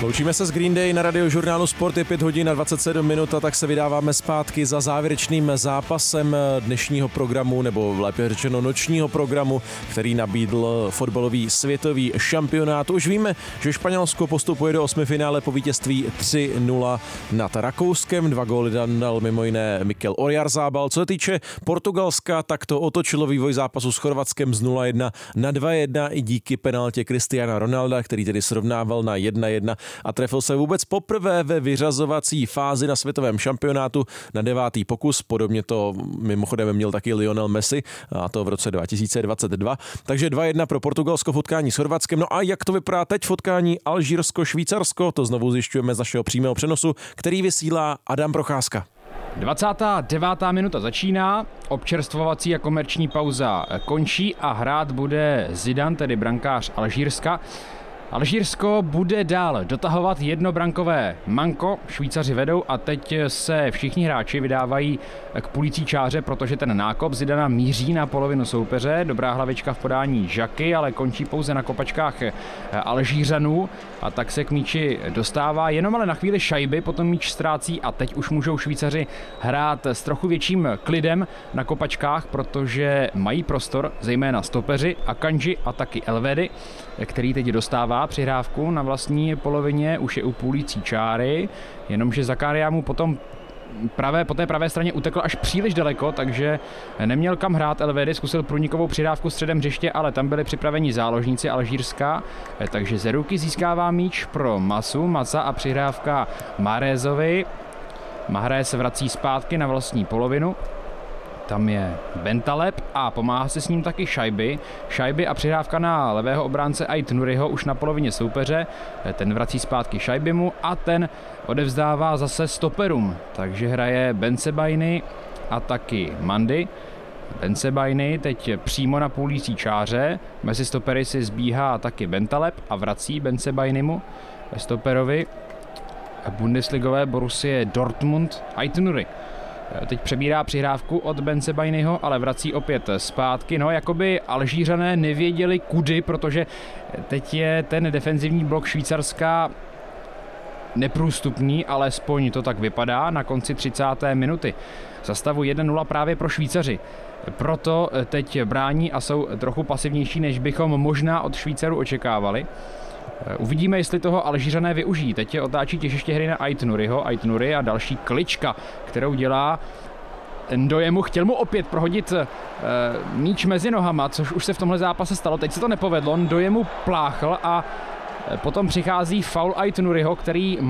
Loučíme se s Green Day na Radiožurnálu Sport, je 5 hodin a 27 minut a tak se vydáváme zpátky za závěrečným zápasem dnešního programu, nebo lépe řečeno nočního programu, který nabídl fotbalový světový šampionát. Už víme, že Španělsko postupuje do osmifinále po vítězství 3-0 nad Rakouskem. 2 góly dal mimo jiné Mikel Oyarzabal. Co se týče Portugalska, tak to otočilo vývoj zápasu s Chorvatskem z 0-1 na 2-1 i díky penaltě Cristiana Ronalda, který tedy srovnával na 1-1 a trefil se vůbec poprvé ve vyřazovací fázi na světovém šampionátu na 9. pokus. Podobně to mimochodem měl taky Lionel Messi, a to v roce 2022. Takže 2-1 pro Portugalsko v utkání s Chorvatskem. No a jak to vypadá teď v utkání Alžírsko-Švýcarsko? To znovu zjišťujeme z našeho přímého přenosu, který vysílá Adam Procházka. 29. minuta začíná, občerstvovací a komerční pauza končí a hrát bude Zidane, tedy brankář Alžírska. Alžírsko bude dál dotahovat jednobrankové manko, Švýcaři vedou a teď se všichni hráči vydávají k půlící čáře, protože ten nákop Zidana míří na polovinu soupeře. Dobrá hlavička v podání Žaky, ale končí pouze na kopačkách Alžířanů a tak se k míči dostává, jenom ale na chvíli šajby, potom míč ztrácí a teď už můžou Švýcaři hrát s trochu větším klidem na kopačkách, protože mají prostor, zejména stopeři Akanji a taky Elvedi, který teď dostává přihrávku na vlastní polovině, už je u půlící čáry, jenomže Zakaria mu potom po té pravé straně utekl až příliš daleko, takže neměl kam hrát Elvedi, zkusil průnikovou přihrávku středem hřiště, ale tam byli připraveni záložníci Alžírska, takže ze ruky získává míč pro Masa a přihrávka Marézovi. Mahré se vrací zpátky na vlastní polovinu. Tam je Bentaleb a pomáhá se s ním taky Šajby a přihrávka na levého obránce Ait Nuriho už na polovině soupeře. Ten vrací zpátky Šajbimu a ten odevzdává zase stoperům. Takže hraje Bensebaini a taky Mandy. Bensebaini teď přímo na půlící čáře. Mezi stopery si zbíhá taky Bentaleb a vrací Bensebainimu stoperovi bundesligové Borussie Dortmund Ait Nuri. Teď přebírá přihrávku od Bensebainiho, ale vrací opět zpátky. No, jakoby Alžířané nevěděli kudy, protože teď je ten defenzivní blok Švýcarska neprůstupný, alespoň to tak vypadá na konci 30. minuty. Za stavu 1-0 právě pro Švýcaři. Proto teď brání a jsou trochu pasivnější, než bychom možná od Švýcarů očekávali. Uvidíme, jestli toho Alžířané využijí. Teď je otáčí těžiště hry na Ait Nuri a další klička, kterou dělá Ndojemu. Chtěl mu opět prohodit míč mezi nohama, což už se v tomhle zápase stalo. Teď se to nepovedlo, Ndojemu pláchl a potom přichází faul Ait Nuriho, který